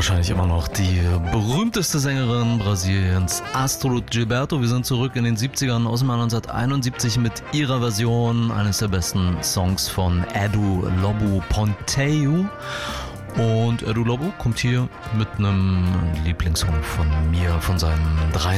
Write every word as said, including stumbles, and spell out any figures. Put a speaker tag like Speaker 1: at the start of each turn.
Speaker 1: wahrscheinlich immer noch die berühmteste Sängerin Brasiliens, Astrud Gilberto. Wir sind zurück in den siebzigern aus dem Jahr neunzehnhunderteinundsiebzig mit ihrer Version eines der besten Songs von Edu Lobo, Ponteio. Und Edu Lobo kommt hier mit einem Lieblingssong von mir, von seinem drei